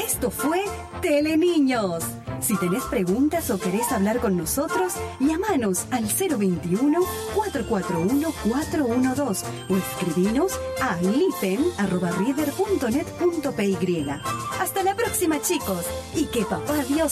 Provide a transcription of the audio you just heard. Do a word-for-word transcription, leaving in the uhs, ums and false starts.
Esto fue Teleniños. Si tenés preguntas o querés hablar con nosotros, llámanos al cero veintiuno, cuatro cuatro uno, cuatro uno dos o escribinos a lipen arroba rieder punto net punto py. Hasta la próxima, chicos, y que papá Dios